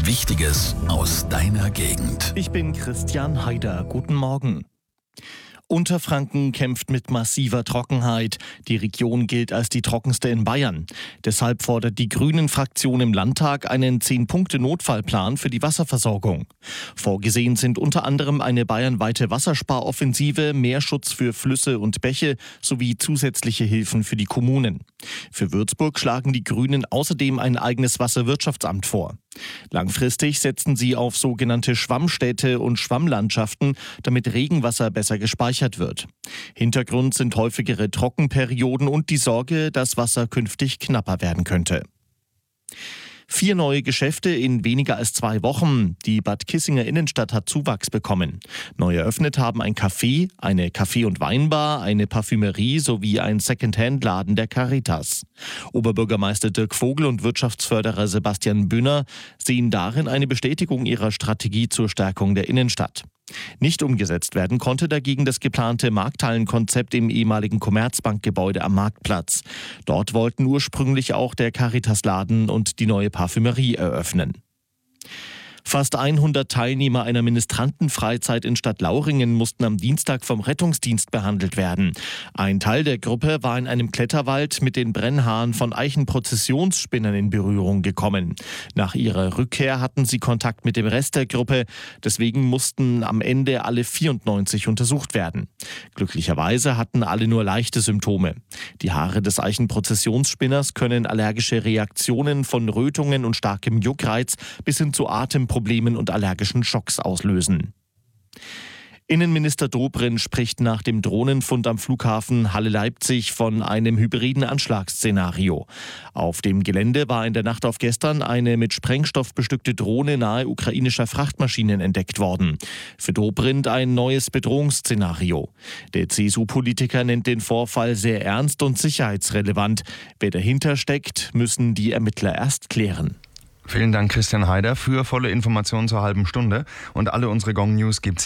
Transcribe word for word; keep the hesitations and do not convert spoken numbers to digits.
Wichtiges aus deiner Gegend. Ich bin Christian Haider. Guten Morgen. Unterfranken kämpft mit massiver Trockenheit. Die Region gilt als die trockenste in Bayern. Deshalb fordert die Grünen-Fraktion im Landtag einen zehn-Punkte-Notfallplan für die Wasserversorgung. Vorgesehen sind unter anderem eine bayernweite Wassersparoffensive, mehr Schutz für Flüsse und Bäche sowie zusätzliche Hilfen für die Kommunen. Für Würzburg schlagen die Grünen außerdem ein eigenes Wasserwirtschaftsamt vor. Langfristig setzen sie auf sogenannte Schwammstädte und Schwammlandschaften, damit Regenwasser besser gespeichert wird. Hintergrund sind häufigere Trockenperioden und die Sorge, dass Wasser künftig knapper werden könnte. Vier neue Geschäfte in weniger als zwei Wochen. Die Bad Kissinger Innenstadt hat Zuwachs bekommen. Neu eröffnet haben ein Café, eine Kaffee- und Weinbar, eine Parfümerie sowie ein Secondhand-Laden der Caritas. Oberbürgermeister Dirk Vogel und Wirtschaftsförderer Sebastian Bünner sehen darin eine Bestätigung ihrer Strategie zur Stärkung der Innenstadt. Nicht umgesetzt werden konnte dagegen das geplante Markthallenkonzept im ehemaligen Commerzbankgebäude am Marktplatz. Dort wollten ursprünglich auch der Caritas-Laden und die neue Parfümerie eröffnen. Fast hundert Teilnehmer einer Ministrantenfreizeit in Stadtlauringen mussten am Dienstag vom Rettungsdienst behandelt werden. Ein Teil der Gruppe war in einem Kletterwald mit den Brennhaaren von Eichenprozessionsspinnern in Berührung gekommen. Nach ihrer Rückkehr hatten sie Kontakt mit dem Rest der Gruppe. Deswegen mussten am Ende alle vierundneunzig untersucht werden. Glücklicherweise hatten alle nur leichte Symptome. Die Haare des Eichenprozessionsspinners können allergische Reaktionen von Rötungen und starkem Juckreiz bis hin zu Atemproblemen Problemen und allergischen Schocks auslösen. Innenminister Dobrindt spricht nach dem Drohnenfund am Flughafen Halle-Leipzig von einem hybriden Anschlagsszenario. Auf dem Gelände war in der Nacht auf gestern eine mit Sprengstoff bestückte Drohne nahe ukrainischer Frachtmaschinen entdeckt worden. Für Dobrindt ein neues Bedrohungsszenario. Der C S U-Politiker nennt den Vorfall sehr ernst und sicherheitsrelevant. Wer dahinter steckt, müssen die Ermittler erst klären. Vielen Dank, Christian Haider, für volle Informationen zur halben Stunde. Und alle unsere Gong News gibt's